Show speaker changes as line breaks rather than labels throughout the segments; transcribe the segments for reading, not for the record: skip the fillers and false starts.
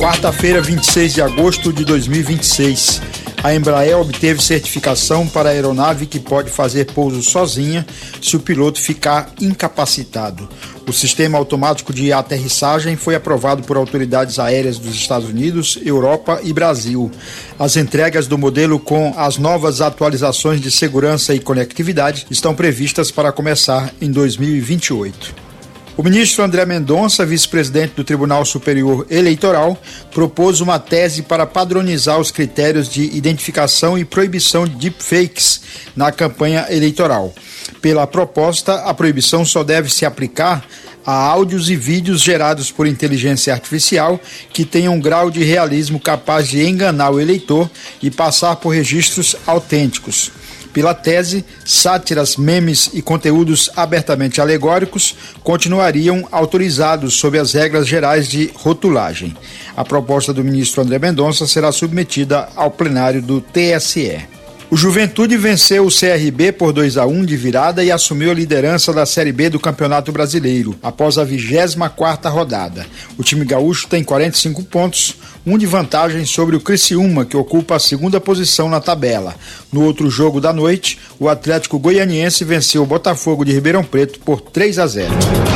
Quarta-feira, 26 de agosto de 2026. A Embraer obteve certificação para a aeronave que pode fazer pouso sozinha se o piloto ficar incapacitado. O sistema automático de aterrissagem foi aprovado por autoridades aéreas dos Estados Unidos, Europa e Brasil. As entregas do modelo com as novas atualizações de segurança e conectividade estão previstas para começar em 2028. O ministro André Mendonça, vice-presidente do Tribunal Superior Eleitoral, propôs uma tese para padronizar os critérios de identificação e proibição de deepfakes na campanha eleitoral. Pela proposta, a proibição só deve se aplicar a áudios e vídeos gerados por inteligência artificial que tenham um grau de realismo capaz de enganar o eleitor e passar por registros autênticos. Pela tese, sátiras, memes e conteúdos abertamente alegóricos continuariam autorizados sob as regras gerais de rotulagem. A proposta do ministro André Mendonça será submetida ao plenário do TSE. O Juventude venceu o CRB por 2-1 de virada e assumiu a liderança da Série B do Campeonato Brasileiro, após a 24ª rodada. O time gaúcho tem 45 pontos, um de vantagem sobre o Criciúma, que ocupa a segunda posição na tabela. No outro jogo da noite, o Atlético Goianiense venceu o Botafogo de Ribeirão Preto por 3-0.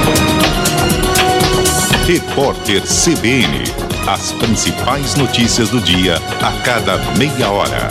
Repórter CBN. As principais notícias do dia a cada meia hora.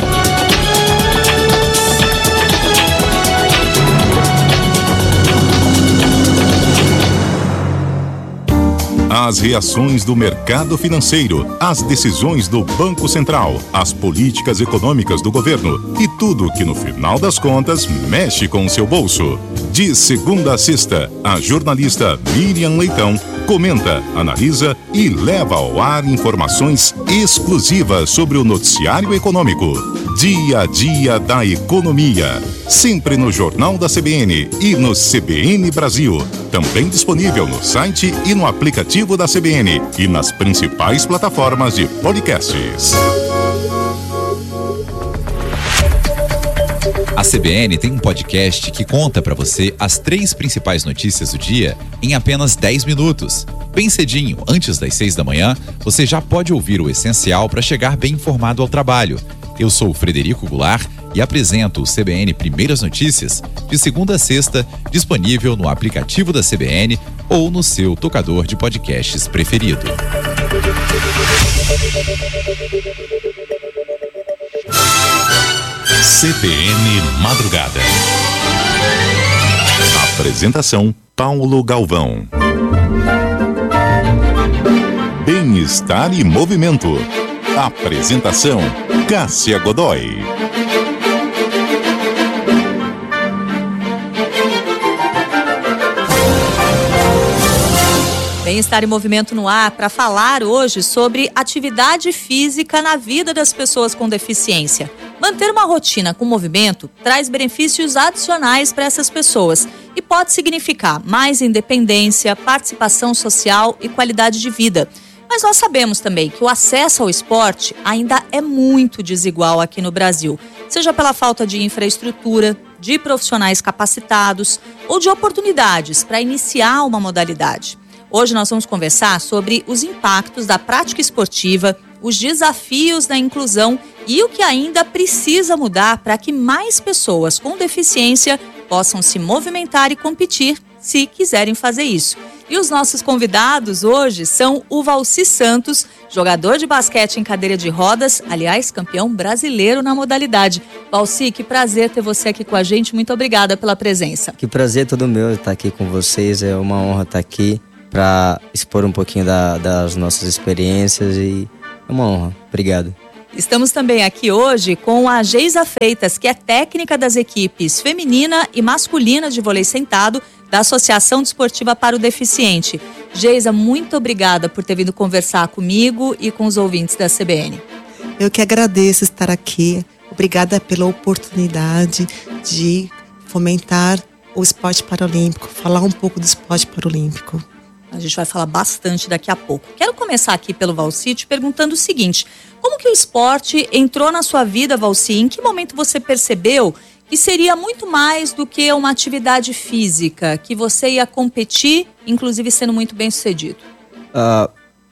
As reações do mercado financeiro, as decisões do Banco Central, as políticas econômicas do governo e tudo que no final das contas mexe com o seu bolso. De segunda a sexta, a jornalista Miriam Leitão comenta, analisa e leva ao ar informações exclusivas sobre o noticiário econômico. Dia a dia da economia. Sempre no Jornal da CBN e no CBN Brasil. Também disponível no site e no aplicativo da CBN e nas principais plataformas de podcasts.
A CBN tem um podcast que conta para você as 3 principais notícias do dia em apenas 10 minutos. Bem cedinho, antes das 6 da manhã, você já pode ouvir o essencial para chegar bem informado ao trabalho. Eu sou o Frederico Goulart e apresento o CBN Primeiras Notícias de segunda a sexta, disponível no aplicativo da CBN ou no seu tocador de podcasts preferido.
CBN Madrugada. Apresentação: Paulo Galvão. Bem-estar e movimento. Apresentação: Cássia Godoy.
Bem-estar e movimento no ar para falar hoje sobre atividade física na vida das pessoas com deficiência. Manter uma rotina com movimento traz benefícios adicionais para essas pessoas e pode significar mais independência, participação social e qualidade de vida. Mas nós sabemos também que o acesso ao esporte ainda é muito desigual aqui no Brasil, seja pela falta de infraestrutura, de profissionais capacitados ou de oportunidades para iniciar uma modalidade. Hoje nós vamos conversar sobre os impactos da prática esportiva, os desafios da inclusão e o que ainda precisa mudar para que mais pessoas com deficiência possam se movimentar e competir, se quiserem fazer isso. E os nossos convidados hoje são o Valci Santos, jogador de basquete em cadeira de rodas, aliás, campeão brasileiro na modalidade. Valci, que prazer ter você aqui com a gente, muito obrigada pela presença.
Que prazer todo meu estar aqui com vocês, é uma honra estar aqui para expor um pouquinho das nossas experiências e é uma honra. Obrigado.
Estamos também aqui hoje com a Geisa Freitas, que é técnica das equipes feminina e masculina de vôlei sentado da Associação Desportiva para o Deficiente. Geisa, muito obrigada por ter vindo conversar comigo e com os ouvintes da CBN.
Eu que agradeço estar aqui. Obrigada pela oportunidade de fomentar o esporte paralímpico, falar um pouco do esporte paralímpico.
A gente vai falar bastante daqui a pouco. Quero começar aqui pelo Valci te perguntando o seguinte: como que o esporte entrou na sua vida, Valci? Em que momento você percebeu que seria muito mais do que uma atividade física, que você ia competir, inclusive sendo muito bem sucedido?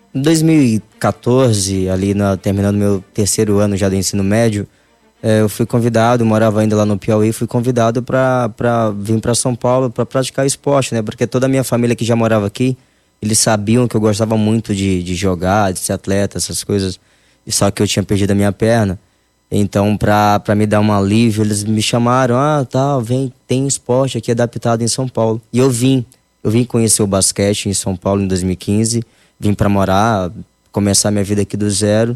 Em 2014, ali terminando meu 3º ano já do ensino médio, eu fui convidado, morava ainda lá no Piauí, fui convidado para vir para São Paulo para praticar esporte, né? Porque toda a minha família que já morava aqui, eles sabiam que eu gostava muito de jogar, de ser atleta, essas coisas. Só que eu tinha perdido a minha perna. Então, para me dar um alívio, eles me chamaram, vem, tem esporte aqui adaptado em São Paulo. E eu vim conhecer o basquete em São Paulo em 2015, vim para morar, começar minha vida aqui do zero.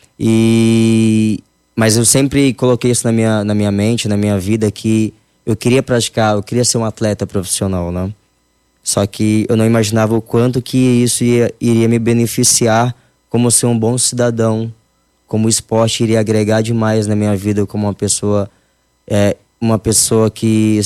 Mas eu sempre coloquei isso na minha mente, na minha vida, que eu queria praticar, eu queria ser um atleta profissional, né? Só que eu não imaginava o quanto que isso iria me beneficiar como ser um bom cidadão, como o esporte iria agregar demais na minha vida, como uma pessoa que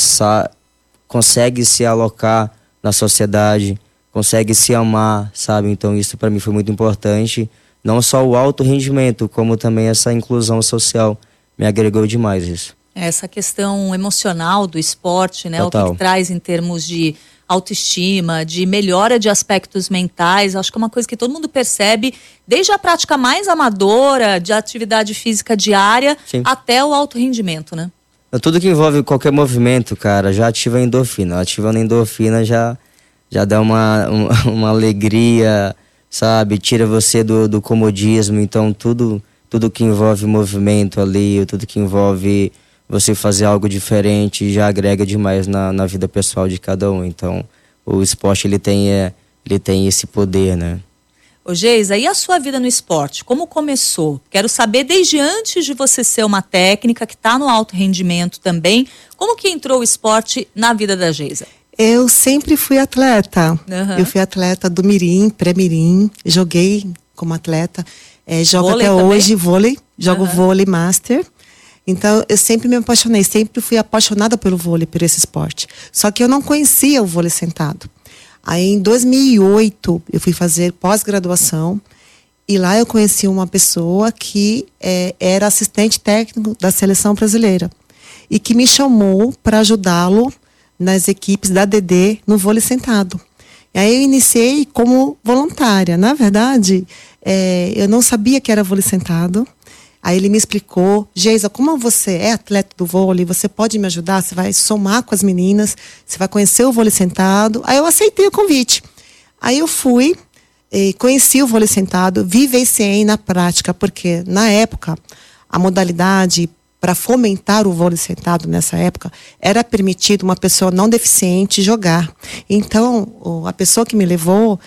consegue se alocar na sociedade, consegue se amar, sabe? Então isso para mim foi muito importante. Não só o alto rendimento, como também essa inclusão social. Me agregou demais isso.
Essa questão emocional do esporte, né?
Total.
O que traz em termos de autoestima, de melhora de aspectos mentais. Acho que é uma coisa que todo mundo percebe, desde a prática mais amadora, de atividade física diária,
Sim.
até o alto rendimento, né?
Tudo que envolve qualquer movimento, cara, já ativa a endorfina. Ativando a endorfina já dá uma alegria, sabe? Tira você do comodismo. Então tudo que envolve movimento ali, tudo que envolve você fazer algo diferente já agrega demais na vida pessoal de cada um. Então o esporte ele tem esse poder, né?
Ô Geisa, e a sua vida no esporte? Como começou? Quero saber desde antes de você ser uma técnica que está no alto rendimento também, como que entrou o esporte na vida da Geisa?
Eu sempre fui atleta.
Uhum.
Eu fui atleta do mirim, pré-mirim. Joguei como atleta. Jogo
Vôlei
até
também?
hoje vôlei. Jogo
Uhum.
vôlei master. Então, eu sempre me apaixonei. Sempre fui apaixonada pelo vôlei, por esse esporte. Só que eu não conhecia o vôlei sentado. Aí, em 2008, eu fui fazer pós-graduação. E lá eu conheci uma pessoa que era assistente técnico da seleção brasileira. E que me chamou para ajudá-lo nas equipes da DD no vôlei sentado. E aí eu iniciei como voluntária. Na verdade, eu não sabia que era vôlei sentado. Aí ele me explicou: Geisa, como você é atleta do vôlei, você pode me ajudar? Você vai somar com as meninas, você vai conhecer o vôlei sentado. Aí eu aceitei o convite. Aí eu fui, conheci o vôlei sentado, vivenciei na prática, porque na época a modalidade para fomentar o vôlei sentado nessa época, era permitido uma pessoa não deficiente jogar. Então, a pessoa que me levou,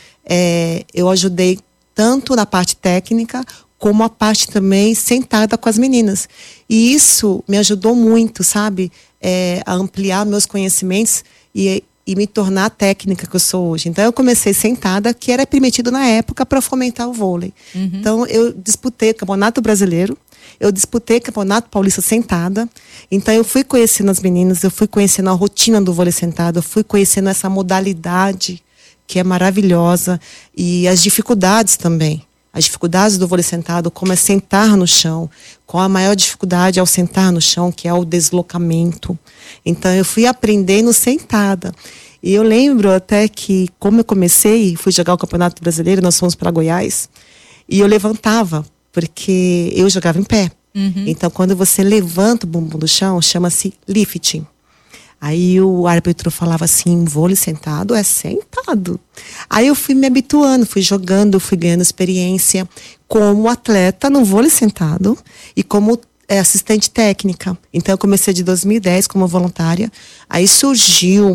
eu ajudei tanto na parte técnica, como a parte também sentada com as meninas. E isso me ajudou muito, sabe? A ampliar meus conhecimentos e me tornar a técnica que eu sou hoje. Então, eu comecei sentada, que era permitido na época para fomentar o vôlei. Uhum. Então, eu disputei o Campeonato Brasileiro, eu disputei o Campeonato Paulista sentada. Então, eu fui conhecendo as meninas, eu fui conhecendo a rotina do vôlei sentado, eu fui conhecendo essa modalidade que é maravilhosa e as dificuldades também. As dificuldades do vôlei sentado, como é sentar no chão, qual a maior dificuldade ao sentar no chão, que é o deslocamento. Então, eu fui aprendendo sentada. E eu lembro até que, como eu comecei, fui jogar o Campeonato Brasileiro, nós fomos para Goiás, e eu levantava, porque eu jogava em pé. Uhum. Então, quando você levanta o bumbum do chão, chama-se lifting. Aí o árbitro falava assim: vôlei sentado é sentado. Aí eu fui me habituando, fui jogando, fui ganhando experiência como atleta no vôlei sentado e como assistente técnica. Então eu comecei de 2010 como voluntária. Aí surgiu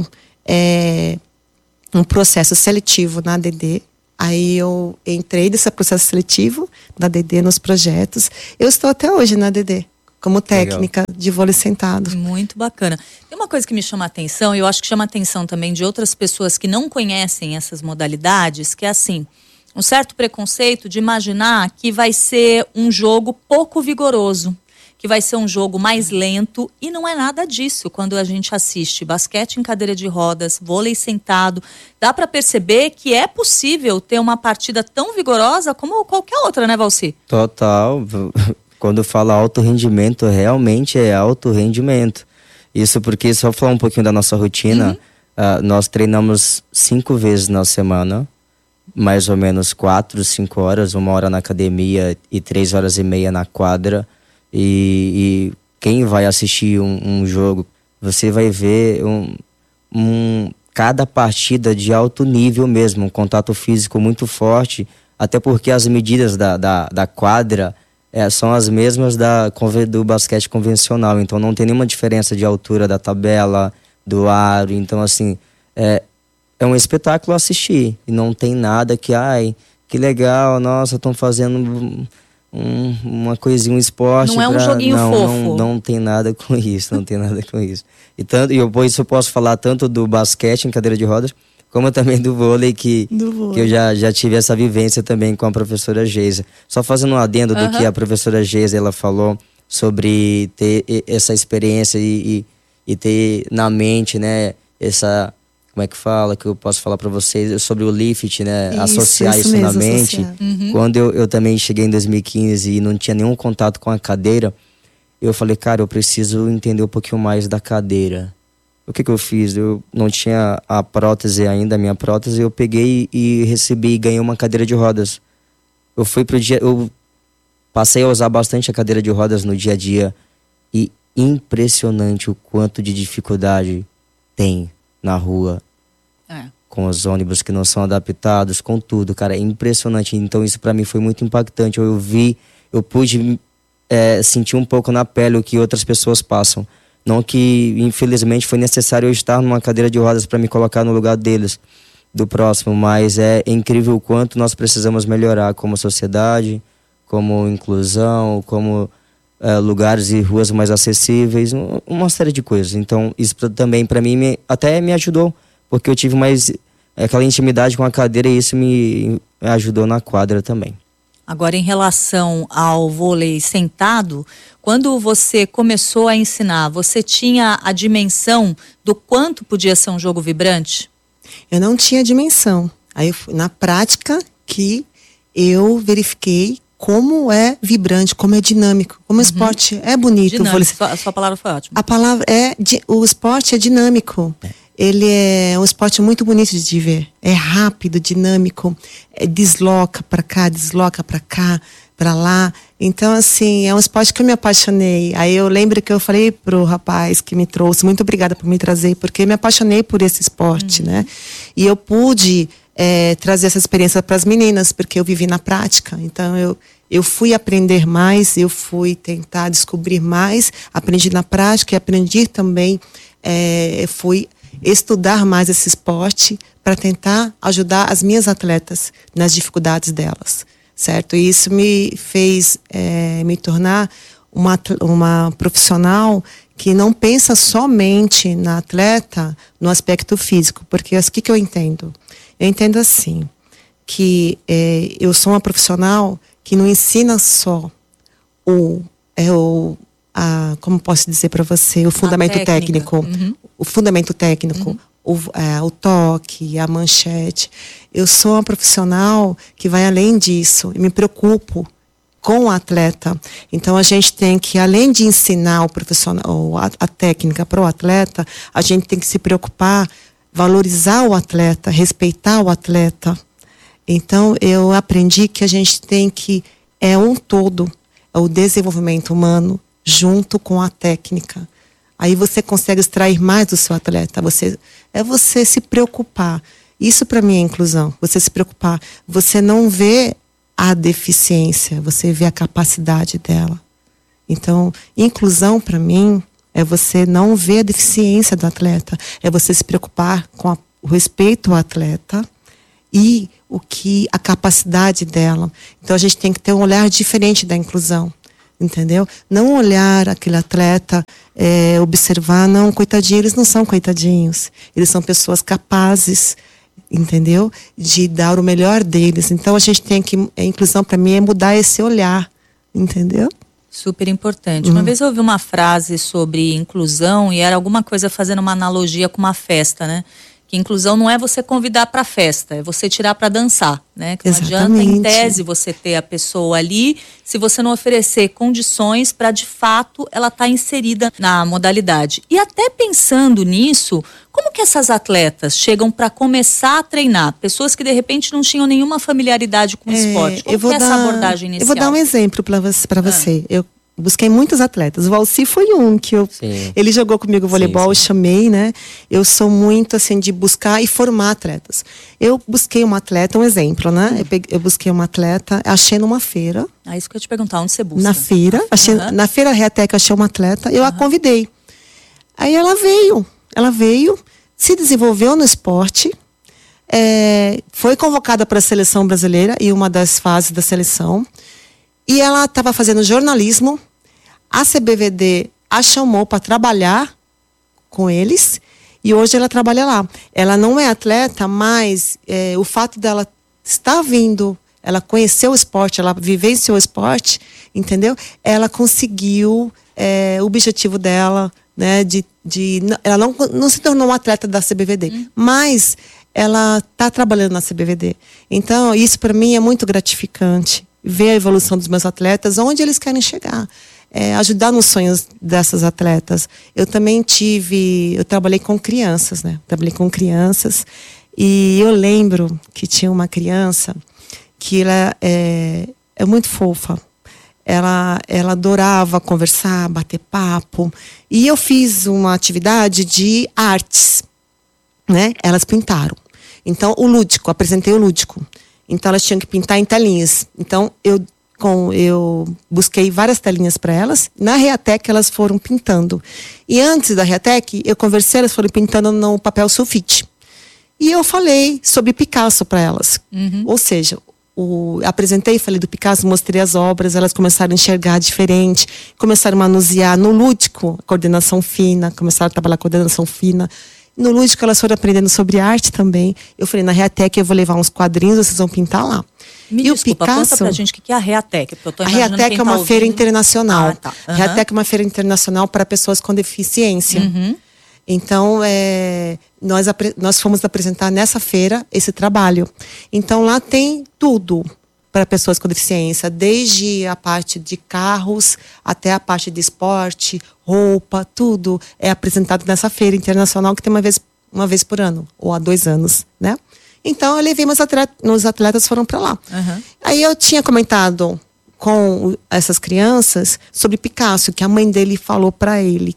um processo seletivo na ADD. Aí eu entrei nesse processo seletivo da ADD nos projetos. Eu estou até hoje na ADD. Como técnica Legal. De vôlei sentado.
Muito bacana. Tem uma coisa que me chama a atenção, e eu acho que chama a atenção também de outras pessoas que não conhecem essas modalidades, que é assim, um certo preconceito de imaginar que vai ser um jogo pouco vigoroso, que vai ser um jogo mais lento, e não é nada disso. Quando a gente assiste basquete em cadeira de rodas, vôlei sentado, dá para perceber que é possível ter uma partida tão vigorosa como qualquer outra, né, Valci?
Total. Quando fala alto rendimento, realmente é alto rendimento. Isso porque, só falar um pouquinho da nossa rotina, nós treinamos 5 vezes na semana, mais ou menos 4, 5 horas, 1 hora na academia e 3 horas e meia na quadra. E quem vai assistir um jogo, você vai ver cada partida de alto nível mesmo, um contato físico muito forte, até porque as medidas da quadra são as mesmas do basquete convencional, então não tem nenhuma diferença de altura da tabela, do aro, então assim, é um espetáculo assistir, e não tem nada que legal, nossa, estão fazendo uma coisinha, um esporte.
Não é um joguinho fofo.
Não tem nada com isso, não tem nada com isso. Isso eu posso falar tanto do basquete em cadeira de rodas, como também do vôlei, que eu já tive essa vivência também com a professora Geisa. Só fazendo um adendo do que a professora Geisa ela falou sobre ter essa experiência e ter na mente, né, essa... Como é que fala, que eu posso falar para vocês sobre o lift, né? Associar isso na mente. Quando eu também cheguei em 2015 e não tinha nenhum contato com a cadeira, eu falei, cara, eu preciso entender um pouquinho mais da cadeira. O que eu fiz? Eu não tinha a prótese ainda, a minha prótese, eu peguei e ganhei uma cadeira de rodas. Eu passei a usar bastante a cadeira de rodas no dia a dia, e impressionante o quanto de dificuldade tem na rua, com os ônibus que não são adaptados, com tudo, cara, é impressionante. Então isso pra mim foi muito impactante. Eu pude sentir um pouco na pele o que outras pessoas passam. Não que, infelizmente, foi necessário eu estar numa cadeira de rodas para me colocar no lugar deles, do próximo, mas é incrível o quanto nós precisamos melhorar como sociedade, como inclusão, como lugares e ruas mais acessíveis, uma série de coisas. Então isso também para mim até me ajudou, porque eu tive mais aquela intimidade com a cadeira, e isso me ajudou na quadra também.
Agora, em relação ao vôlei sentado, quando você começou a ensinar, você tinha a dimensão do quanto podia ser um jogo vibrante?
Eu não tinha dimensão. Aí na prática que eu verifiquei como é vibrante, como é dinâmico, como o esporte é bonito.
Dinâmico, a sua palavra foi ótima.
A palavra o esporte é dinâmico. Ele é um esporte muito bonito de ver. É rápido, dinâmico, desloca para cá, desloca para cá, para lá. Então, assim, é um esporte que eu me apaixonei. Aí eu lembro que eu falei pro rapaz que me trouxe, muito obrigada por me trazer, porque eu me apaixonei por esse esporte, né? E eu pude trazer essa experiência para as meninas, porque eu vivi na prática. Então, eu fui aprender mais, eu fui tentar descobrir mais, aprendi na prática e aprendi também, fui estudar mais esse esporte para tentar ajudar as minhas atletas nas dificuldades delas, certo? E isso me fez me tornar uma profissional que não pensa somente na atleta no aspecto físico, porque o que eu entendo? Eu entendo assim, que eu sou uma profissional que não ensina só como posso dizer para você, o fundamento técnico, o fundamento técnico, o toque, a manchete. Eu sou uma profissional que vai além disso, e me preocupo com o atleta. Então a gente tem que, além de ensinar o profissional, a técnica para o atleta, a gente tem que se preocupar, valorizar o atleta, respeitar o atleta. Então eu aprendi que a gente tem que, um todo, o desenvolvimento humano junto com a técnica. Aí você consegue extrair mais do seu atleta. Você se preocupar. Isso para mim é inclusão. Você se preocupar. Você não vê a deficiência, você vê a capacidade dela. Então, inclusão para mim é você não ver a deficiência do atleta. É você se preocupar com o respeito ao atleta e a capacidade dela. Então a gente tem que ter um olhar diferente da inclusão. Entendeu? Não olhar aquele atleta, observar, não, coitadinho, eles não são coitadinhos. Eles são pessoas capazes, entendeu? De dar o melhor deles. Então a gente tem que, a inclusão para mim é mudar esse olhar, entendeu?
Super importante. Uma vez eu ouvi uma frase sobre inclusão e era alguma coisa fazendo uma analogia com uma festa, né? Que inclusão não é você convidar para festa, é você tirar para dançar, né? Que não
Exatamente.
adianta, em tese, você ter a pessoa ali, se você não oferecer condições para, de fato, ela estar inserida na modalidade. E até pensando nisso, como que essas atletas chegam para começar a treinar? Pessoas que, de repente, não tinham nenhuma familiaridade com o esporte. Como que é essa abordagem inicial?
Eu vou dar um exemplo para você. Eu busquei muitos atletas. O Valci foi um que ele jogou comigo voleibol, eu chamei, né? Eu sou muito assim de buscar e formar atletas. Eu busquei uma atleta, um exemplo, né? Eu busquei uma atleta, achei numa feira.
Isso que eu ia te perguntar, onde você busca?
Na feira, na feira Reatec achei uma atleta, eu a convidei. Aí ela veio, se desenvolveu no esporte, foi convocada para a seleção brasileira e uma das fases da seleção. E ela estava fazendo jornalismo. A CBVD a chamou para trabalhar com eles. E hoje ela trabalha lá. Ela não é atleta, mas o fato dela estar vindo, ela conheceu o esporte, ela vivenciou o esporte, entendeu? Ela conseguiu o objetivo dela, né? Ela não se tornou uma atleta da CBVD, mas ela está trabalhando na CBVD. Então, isso para mim é muito gratificante. Ver a evolução dos meus atletas, onde eles querem chegar. Ajudar nos sonhos dessas atletas. Eu também eu trabalhei com crianças, né? Trabalhei com crianças. E eu lembro que tinha uma criança que ela é muito fofa. Ela adorava conversar, bater papo. E eu fiz uma atividade de artes, né? Elas pintaram. Então, apresentei o lúdico. Então, elas tinham que pintar em telinhas. Então, eu busquei várias telinhas para elas. Na Reatec, elas foram pintando. E antes da Reatec, eu conversei, elas foram pintando no papel sulfite. E eu falei sobre Picasso para elas. Ou seja, apresentei, falei do Picasso, mostrei as obras, elas começaram a enxergar diferente, começaram a manusear no lúdico, coordenação fina, começaram a trabalhar coordenação fina. No lúdico, elas foram aprendendo sobre arte também. Eu falei, na Reatec eu vou levar uns quadrinhos, vocês vão pintar lá.
Desculpa, conta pra gente o que é a Reatec.
A Reatec é uma feira internacional. Reatec é uma feira internacional para pessoas com deficiência. Então, nós fomos apresentar nessa feira esse trabalho. Então, lá tem tudo para pessoas com deficiência, desde a parte de carros até a parte de esporte, roupa, tudo é apresentado nessa feira internacional que tem uma vez por ano, ou há 2 anos, né? Então, eu levei meus atletas foram para lá. Aí eu tinha comentado com essas crianças sobre Picasso, que a mãe dele falou para ele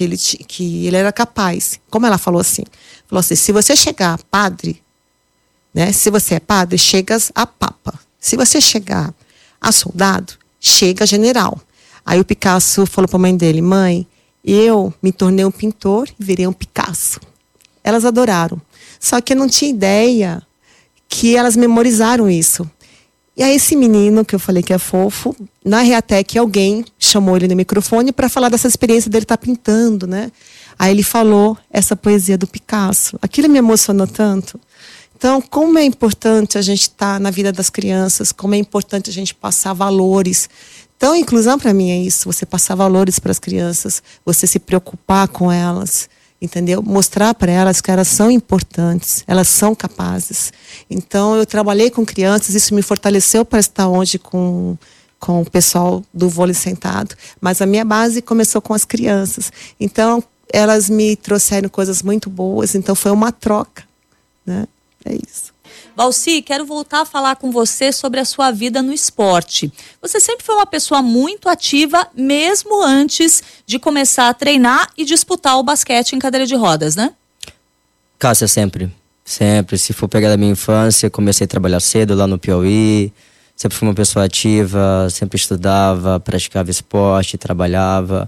que ele era capaz. Como ela falou assim? Falou assim, se você chegar a padre, né? Se você é padre, chegas a papa. Se você chegar a soldado, chega a general. Aí o Picasso falou para a mãe dele, mãe, eu me tornei um pintor e virei um Picasso. Elas adoraram. Só que eu não tinha ideia que elas memorizaram isso. E aí esse menino, que eu falei que é fofo, na Reatec alguém chamou ele no microfone para falar dessa experiência dele estar pintando, né? Aí ele falou essa poesia do Picasso. Aquilo me emocionou tanto. Então, como é importante a gente estar na vida das crianças, como é importante a gente passar valores. Então, a inclusão para mim é isso, você passar valores para as crianças, você se preocupar com elas, entendeu? Mostrar para elas que elas são importantes, elas são capazes. Então, eu trabalhei com crianças, isso me fortaleceu para estar hoje com o pessoal do vôlei sentado. Mas a minha base começou com as crianças. Então, elas me trouxeram coisas muito boas, então foi uma troca, né? É isso.
Valci, quero voltar a falar com você sobre a sua vida no esporte. Você sempre foi uma pessoa muito ativa, mesmo antes de começar a treinar e disputar o basquete em cadeira de rodas, né?
Cássia, sempre. Se for pegar da minha infância, comecei a trabalhar cedo lá no Piauí. Sempre fui uma pessoa ativa, sempre estudava, praticava esporte, trabalhava.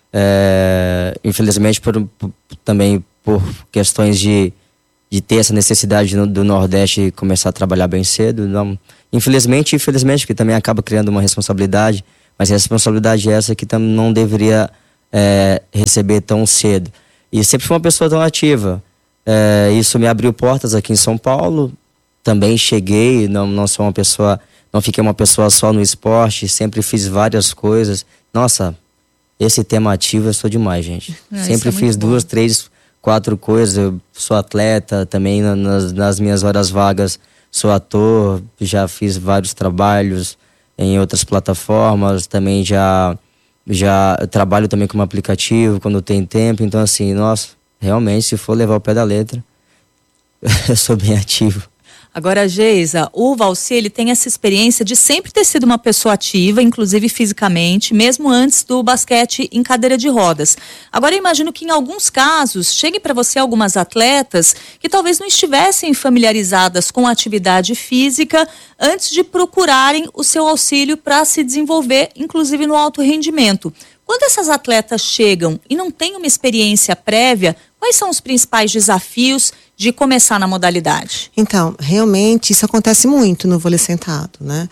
Infelizmente, também por questões de ter essa necessidade do Nordeste começar a trabalhar bem cedo. Não, infelizmente, porque também acaba criando uma responsabilidade, mas a responsabilidade é essa que não deveria receber tão cedo. E sempre fui uma pessoa tão ativa. Isso me abriu portas aqui em São Paulo. Também cheguei, não sou uma pessoa, não fiquei uma pessoa só no esporte, sempre fiz várias coisas. Nossa, esse tema ativo eu sou demais, gente. Sempre fiz 2, 3, 4 coisas. Eu sou atleta também, nas minhas horas vagas sou ator, já fiz vários trabalhos em outras plataformas, também já trabalho também como aplicativo quando tem tempo. Então assim, nossa, realmente, se for levar o pé da letra, eu sou bem ativo.
Agora, Geisa, o Valci, ele tem essa experiência de sempre ter sido uma pessoa ativa, inclusive fisicamente, mesmo antes do basquete em cadeira de rodas. Agora, eu imagino que em alguns casos, chegue para você algumas atletas que talvez não estivessem familiarizadas com a atividade física antes de procurarem o seu auxílio para se desenvolver, inclusive no alto rendimento. Quando essas atletas chegam e não têm uma experiência prévia, quais são os principais desafios de começar na modalidade?
Então, realmente, isso acontece muito no vôlei sentado, né?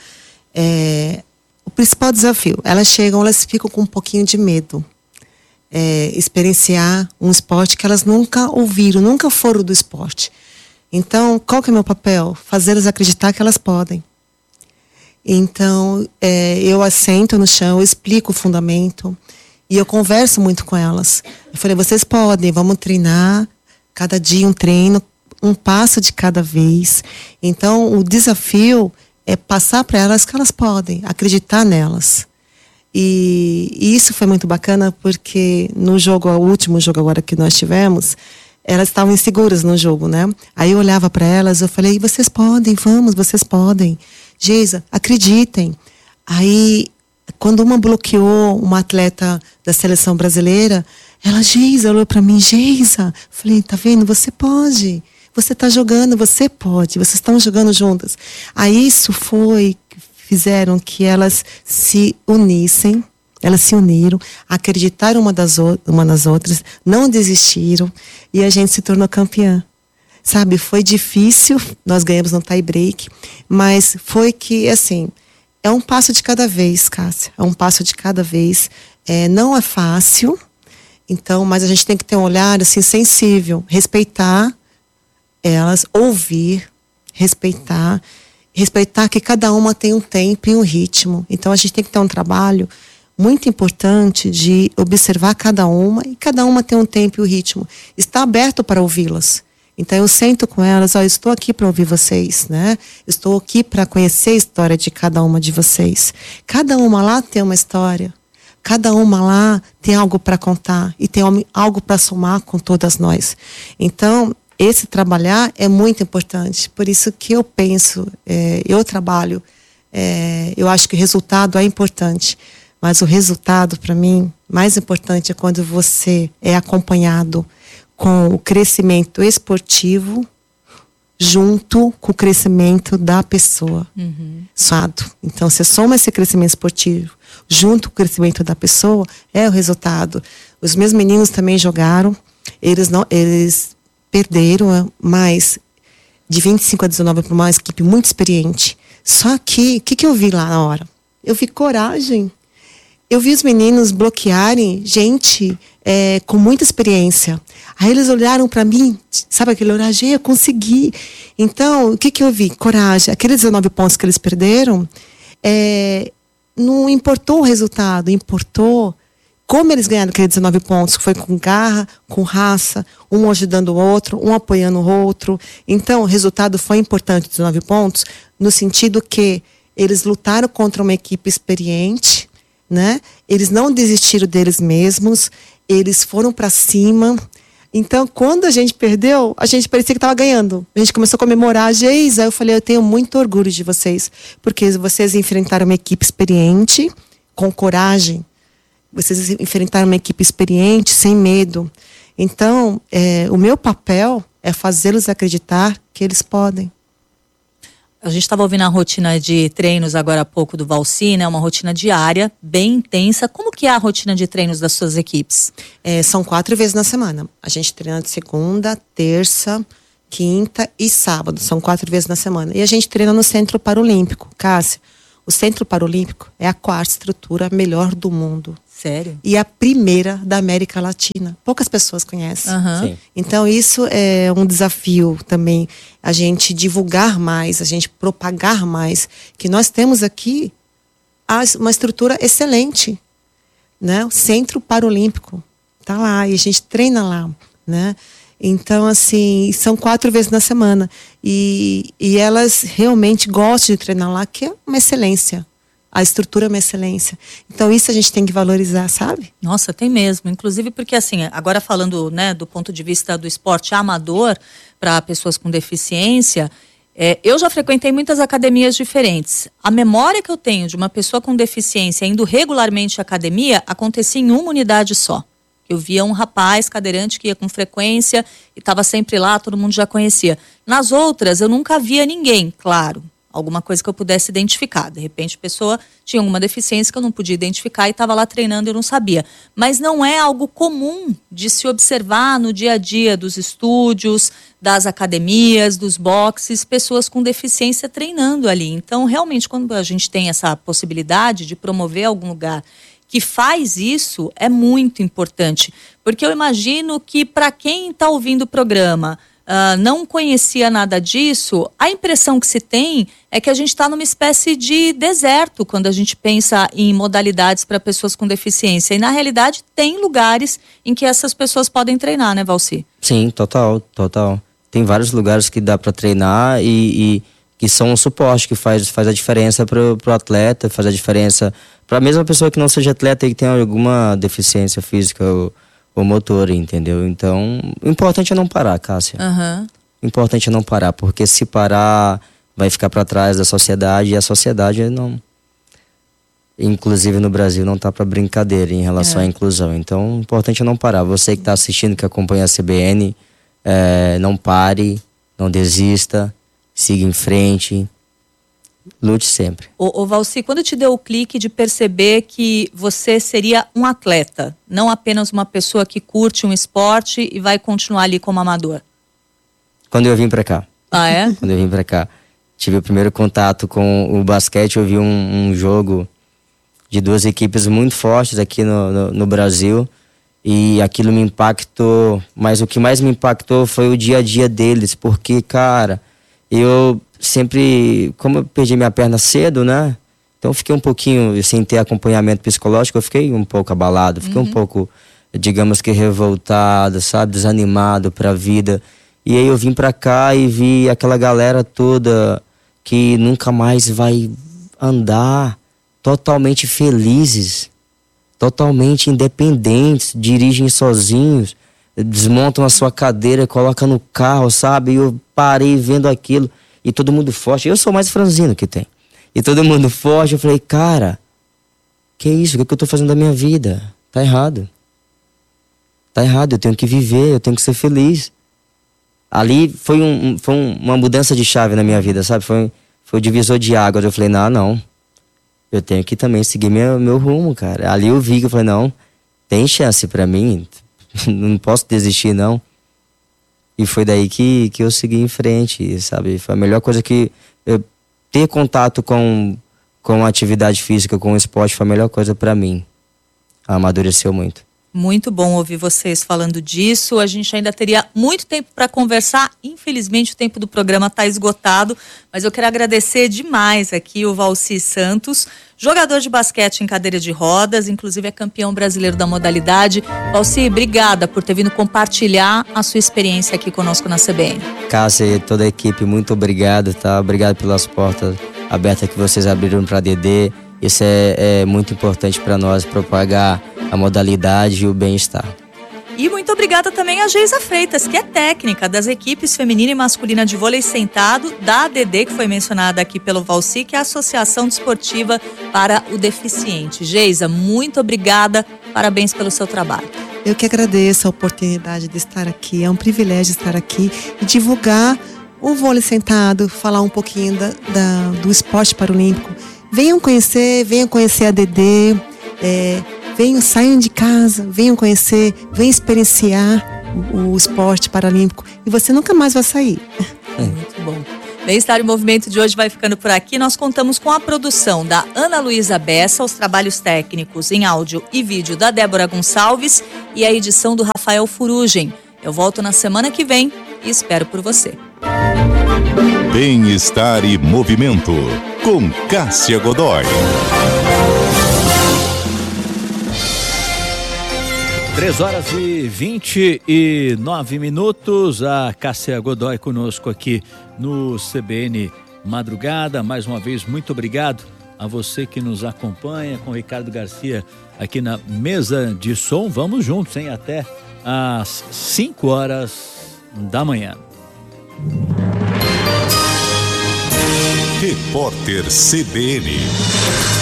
O principal desafio, elas chegam, elas ficam com um pouquinho de medo. Experienciar um esporte que elas nunca ouviram, nunca foram do esporte. Então, qual que é o meu papel? Fazê-las acreditar que elas podem. Então, eu assento no chão, eu explico o fundamento e eu converso muito com elas. Eu falei, vocês podem, vamos treinar, cada dia um treino, um passo de cada vez. Então, o desafio é passar para elas que elas podem, acreditar nelas. E isso foi muito bacana porque no jogo, o último jogo agora que nós tivemos, elas estavam inseguras no jogo, né? Aí eu olhava para elas, eu falei, vocês podem, vamos, vocês podem. Geisa, acreditem. Aí, quando uma bloqueou uma atleta da seleção brasileira, ela, Geisa, olhou para mim, Geisa. Falei, tá vendo? Você pode. Você tá jogando, você pode. Vocês estão jogando juntas. Aí isso fizeram que elas se unissem. Elas se uniram, acreditaram uma nas outras, não desistiram e a gente se tornou campeã. Sabe, foi difícil, nós ganhamos no tie break, mas foi que, assim, é um passo de cada vez, Cássia, é um passo de cada vez. Não é fácil, então, mas a gente tem que ter um olhar, assim, sensível, respeitar elas, ouvir, respeitar que cada uma tem um tempo e um ritmo. Então, a gente tem que ter um trabalho muito importante de observar cada uma e cada uma tem um tempo e um ritmo. Está aberto para ouvi-las. Então eu sento com elas, estou aqui para ouvir vocês, né? Estou aqui para conhecer a história de cada uma de vocês. Cada uma lá tem uma história. Cada uma lá tem algo para contar e tem algo para somar com todas nós. Então, esse trabalhar é muito importante. Por isso que eu penso, eu trabalho, eu acho que o resultado é importante. Mas o resultado, para mim, mais importante é quando você é acompanhado com o crescimento esportivo junto com o crescimento da pessoa. Então, você soma esse crescimento esportivo junto com o crescimento da pessoa, é o resultado. Os meus meninos também jogaram, eles perderam, mas de 25 a 19 para uma equipe muito experiente. Só que, o que eu vi lá na hora? Eu vi coragem. Eu vi os meninos bloquearem gente com muita experiência. Aí eles olharam para mim, sabe aquele olhar, eu consegui. Então, o que eu vi? Coragem. Aqueles 19 pontos que eles perderam, não importou o resultado, importou como eles ganharam aqueles 19 pontos. Foi com garra, com raça, um ajudando o outro, um apoiando o outro. Então, o resultado foi importante, 19 pontos, no sentido que eles lutaram contra uma equipe experiente, né? Eles não desistiram deles mesmos, eles foram para cima. Então, quando a gente perdeu, a gente parecia que estava ganhando. A gente começou a comemorar, Geisa. Eu falei, eu tenho muito orgulho de vocês, porque vocês enfrentaram uma equipe experiente, com coragem. Vocês enfrentaram uma equipe experiente, sem medo. Então, o meu papel é fazê-los acreditar que eles podem.
A gente estava ouvindo a rotina de treinos agora há pouco do Valci, né? Uma rotina diária, bem intensa. Como que é a rotina de treinos das suas equipes?
São 4 vezes na semana. A gente treina de segunda, terça, quinta e sábado. São 4 vezes na semana. E a gente treina no Centro Paralímpico. Cássia, o Centro Paralímpico é a 4ª estrutura melhor do mundo.
Sério?
E a primeira da América Latina. Poucas pessoas conhecem.
Sim.
Então, isso é um desafio também, a gente divulgar mais, a gente propagar mais, que nós temos aqui uma estrutura excelente, né? O Centro Paralímpico está lá e a gente treina lá, né? Então, assim, são 4 vezes na semana. E elas realmente gostam de treinar lá, que é uma excelência. A estrutura é uma excelência. Então, isso a gente tem que valorizar, sabe?
Nossa, tem mesmo. Inclusive porque, assim, agora falando, né, do ponto de vista do esporte amador para pessoas com deficiência, eu já frequentei muitas academias diferentes. A memória que eu tenho de uma pessoa com deficiência indo regularmente à academia acontecia em uma unidade só. Eu via um rapaz cadeirante que ia com frequência e estava sempre lá, todo mundo já conhecia. Nas outras, eu nunca via ninguém, claro. Alguma coisa que eu pudesse identificar. De repente, a pessoa tinha alguma deficiência que eu não podia identificar e estava lá treinando e eu não sabia. Mas não é algo comum de se observar no dia a dia dos estúdios, das academias, dos boxes, pessoas com deficiência treinando ali. Então, realmente, quando a gente tem essa possibilidade de promover algum lugar que faz isso, é muito importante. Porque eu imagino que para quem está ouvindo o programa, não conhecia nada disso, a impressão que se tem é que a gente está numa espécie de deserto quando a gente pensa em modalidades para pessoas com deficiência. E na realidade tem lugares em que essas pessoas podem treinar, né, Valci?
Sim, total. Tem vários lugares que dá para treinar e que são um suporte, que faz a diferença pro atleta, faz a diferença para a mesma pessoa que não seja atleta e que tenha alguma deficiência física ou motor, entendeu? Então, o importante é não parar, Cássia.
Uhum.
O importante é não parar, porque se parar, vai ficar para trás da sociedade, e a sociedade não... Inclusive no Brasil não tá para brincadeira em relação à inclusão. Então, o importante é não parar. Você que está assistindo, que acompanha a CBN, não pare, não desista, siga em frente, lute sempre.
Ô Valci, quando te deu o clique de perceber que você seria um atleta, não apenas uma pessoa que curte um esporte e vai continuar ali como amador?
Quando eu vim pra cá.
Ah, é?
Quando eu vim pra cá. Tive o primeiro contato com o basquete, eu vi um jogo de 2 equipes muito fortes aqui no Brasil e aquilo me impactou, mas o que mais me impactou foi o dia a dia deles, porque, cara, eu sempre, como eu perdi minha perna cedo, né? Então eu fiquei um pouquinho, sem ter acompanhamento psicológico, eu fiquei um pouco abalado, fiquei um pouco, digamos que revoltado, sabe? Desanimado pra vida. E aí eu vim pra cá e vi aquela galera toda que nunca mais vai andar, totalmente felizes, totalmente independentes, dirigem sozinhos, desmontam a sua cadeira, colocam no carro, sabe? E eu parei vendo aquilo. E todo mundo forte. Eu sou mais franzino que tem. E todo mundo forte. Eu falei, cara, que isso? O que eu tô fazendo da minha vida? Tá errado. Tá errado. Eu tenho que viver, eu tenho que ser feliz. Ali foi uma mudança de chave na minha vida, sabe? Foi o divisor de águas. Eu falei, não. Eu tenho que também seguir meu rumo, cara. Ali eu vi que eu falei, não, tem chance pra mim. Não posso desistir, não. E foi daí que eu segui em frente, sabe? Foi a melhor coisa que... ter contato com a atividade física, com o esporte, foi a melhor coisa pra mim. Amadureceu muito.
Muito bom ouvir vocês falando disso. A gente ainda teria muito tempo para conversar. Infelizmente o tempo do programa está esgotado, mas eu quero agradecer demais aqui o Valci Santos, jogador de basquete em cadeira de rodas, inclusive é campeão brasileiro da modalidade. Valci, obrigada por ter vindo compartilhar a sua experiência aqui conosco na CBN.
Cássia e toda a equipe, muito obrigado, tá? Obrigado pelas portas abertas que vocês abriram para a DD. Isso é muito importante para nós, propagar a modalidade e o bem-estar.
E muito obrigada também a Geisa Freitas, que é técnica das equipes feminina e masculina de vôlei sentado da ADD, que foi mencionada aqui pelo Valci, que é a Associação Desportiva para o Deficiente. Geisa, muito obrigada, parabéns pelo seu trabalho.
Eu que agradeço a oportunidade de estar aqui, é um privilégio estar aqui e divulgar o vôlei sentado, falar um pouquinho do esporte paralímpico. Venham conhecer a ADD, saiam de casa, venham conhecer, venham experienciar o esporte paralímpico e você nunca mais vai sair.
Muito bom. Bem-Estar em Movimento de hoje vai ficando por aqui. Nós contamos com a produção da Ana Luísa Bessa, os trabalhos técnicos em áudio e vídeo da Débora Gonçalves e a edição do Rafael Furugem. Eu volto na semana que vem e espero por você.
Bem-Estar e Movimento, com Cássia Godoy.
3h29. A Cássia Godoy conosco aqui no CBN Madrugada. Mais uma vez, muito obrigado a você que nos acompanha, com o Ricardo Garcia aqui na mesa de som. Vamos juntos, hein? Até às 5h da manhã.
Repórter CBN.